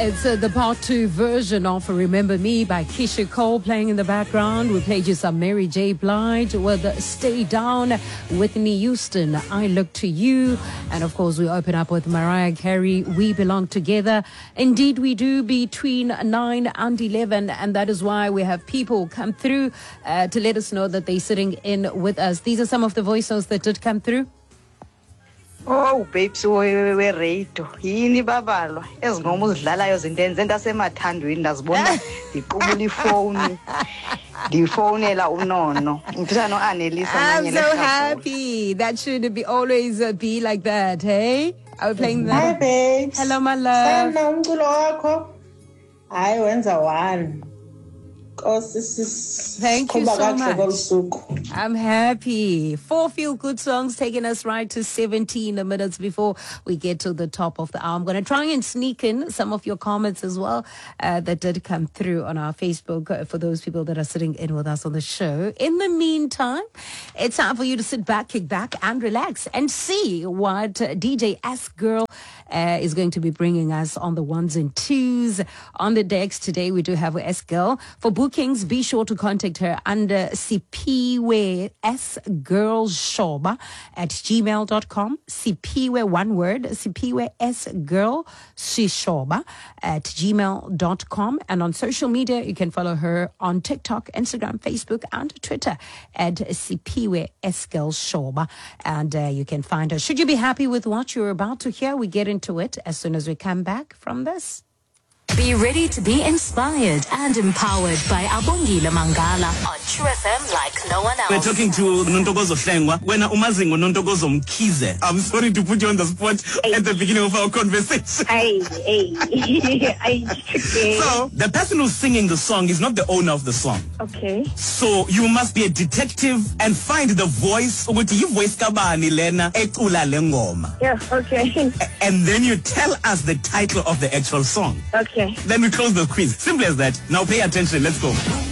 It's the part 2 version of Remember Me by Keisha Cole playing in the background. We played you some Mary J. Blige with Stay Down, Whitney Houston, I Look to You. And of course, we open up with Mariah Carey, We Belong Together. Indeed, we do between 9 and 11. And that is why we have people come through to let us know that they're sitting in with us. These are some of the voice notes that did come through. Oh, babes, we're radio. Yini babalwa. Ezingoma uzidlalayo zintenze ndasemathandweni ndazibona ndiqubula ifoni. Ndifonela unono. Ngithatha noAnelisa manje. I'm so happy. That should be always be like that, hey? Are we playing that? Hi, babes. Hello, my love. Sana umculo wakho. Hayi wenza one. Thank you so much. I'm happy. 4 feel-good songs taking us right to 17 minutes before we get to the top of the hour. I'm going to try and sneak in some of your comments as well that did come through on our Facebook for those people that are sitting in with us on the show. In the meantime, it's time for you to sit back, kick back, and relax and see what DJ S-Girl is going to be bringing us on the ones and twos. On the decks today, we do have S-Girl. For bookings, be sure to contact her under Sipiwe S-Girl-Shoba at gmail.com. Sipiwe, one word, Sipiwe S-Girl-Shoba at gmail.com. And on social media, you can follow her on TikTok, Instagram, Facebook, and Twitter at Sipiwe S-Girl-Shoba. And you can find her. Should you be happy with what you're about to hear, we get into it as soon as we come back from this. Be ready to be inspired and empowered by Abongile Mangala on True FM like no one else. We're talking to Nontokozo Hlengwa. When Umazingo Nontokozo Mkhize. I'm sorry to put you on the spot at the beginning of our conversation. So, the person who's singing the song is not the owner of the song. Okay. So, you must be a detective and find the voice. Yeah, okay. And then you tell us the title of the actual song. Okay. Then we close the quiz. Simple as that. Now pay attention. Let's go.